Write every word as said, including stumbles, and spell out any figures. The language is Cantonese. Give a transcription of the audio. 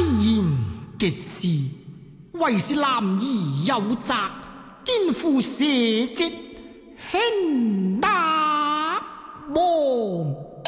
言極是，為是男兒有責，肩負社稷，輕